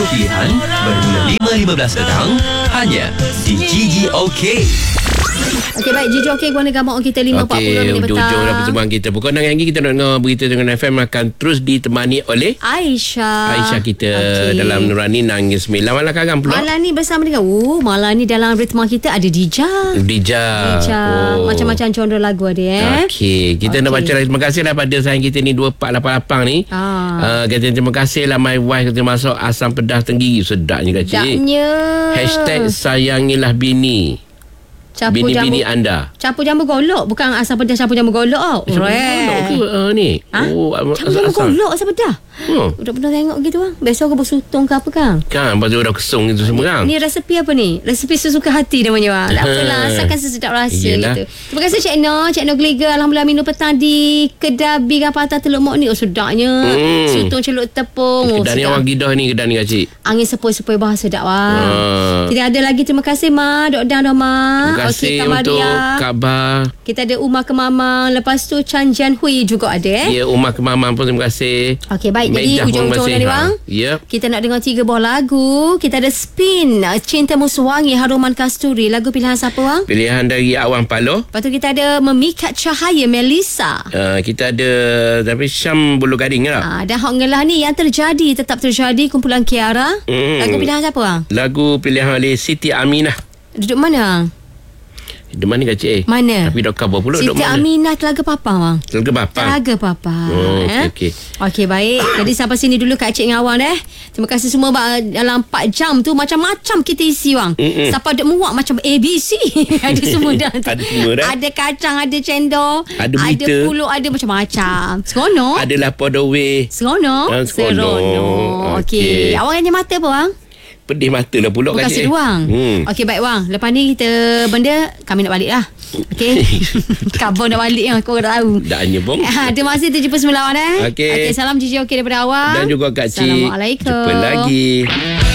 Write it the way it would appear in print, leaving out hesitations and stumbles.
pilihan bermula 5.15 petang hanya di Gigi OK. Okey, baik. Gigi OK, guna gambar kita 5.40 minit petang. Hujung dah persembahan kita. Pukul 6 lagi kita nak dengar berita dengan FM akan terus ditemani oleh Aisyah kita dalam Nurani Nangis Sembilan. Malam Karang pula. Malam ni bersama dengan malam ni dalam ritma kita ada Dija. Macam-macam genre lagu ada Okey, kita nak baca terima kasih lah pada sayang kita ni 2488 ni. Kata terima kasih lah my wife kita masuk asam pedas Tenggiri. Sedapnya kak cik. Hashtag sayangilah bini. Bini-bini anda. Campur jambu golok. Bukan asam pedas campur jambu golok. Ni. Campur jambu golok asam pedas. Udah pernah tengok gitu bang. Biasa aku bersutong ke apa kan? Kan lepas tu dah kesung itu semua kan. Ni resepi apa ni? Resepi sesuka hati namanya bang. Tak apalah, asalkan sesedap rasa gitu. Terima kasih Cik Noh Gliga. Alhamdulillah minum petang di kedai Biga Patah Teluk Mok ni. Sedapnya. Sutong celup tepung. Kedai ni orang Gidah ni kedai ni kak cik. Angin sepoi-sepoi bah sedap bang. Kita ada lagi terima kasih Ma. Dok Dan Ma. Terima kasih untuk khabar. Kita ada Umar Kemamang. Lepas tu Chan Jian Hui juga ada Ya, Umar Kemamang pun terima kasih. Okey, baik. Jadi hujung-hujung ni bang, kita nak dengar 3 buah lagu. Kita ada Spin, Cintamu Sewangi, Haruman Kasturi. Lagu pilihan siapa bang? Pilihan dari Awang Paloh. Lepas tu kita ada Memikat Cahaya, Melissa. Kita ada tapi Syam Bulu Gading lah. Dan Hok Ngelah ni Yang Terjadi Tetap Terjadi, kumpulan Kiara. Lagu pilihan siapa bang? Lagu pilihan oleh Siti Aminah. Duduk mana bang? Di mana kak cik? Mana? Tapi dok cover pula. Siti Aminah Telaga Papa bang. Telaga Papa. Okey, baik. Jadi sampai sini dulu Kak Cik dengan awang Terima kasih semua dalam 4 jam tu macam-macam kita isi bang. Siapa ada muak macam ABC. Ada semua dah. Ada semua dah. Ada kacang, ada cendol, ada berita, ada pulut, ada macam-macam. Seronok. Ada lapar daweh. Seronok. Okey. Awang yang mata apa bang? Pedih mata lah pulak kat cik. Buang. Okey, baik bang. Lepas ni kita benda kami nak balik lah. Okey. Kabar nak balik lah. Kau dah tahu. Dah nyebong. Terima kasih terjumpa semula awak Okey. Salam Gigi OK daripada awak. Dan juga Kak Cik. Assalamualaikum. Jumpa lagi.